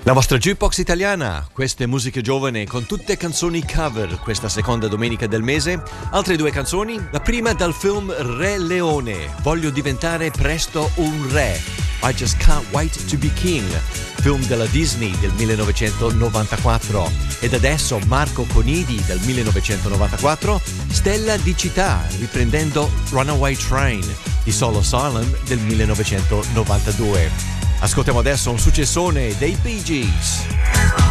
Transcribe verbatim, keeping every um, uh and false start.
La vostra jukebox italiana, queste musiche giovani con tutte canzoni cover questa seconda domenica del mese. Altre due canzoni, la prima dal film Re Leone, Voglio diventare presto un re, I Just Can't Wait to Be King, film della Disney del millenovecentonovantaquattro. Ed adesso Marco Conidi del millenovecentonovantaquattro, Stella di città, riprendendo Runaway Train di Soul Asylum del millenovecentonovantadue. Ascoltiamo adesso un successone dei Bee Gees.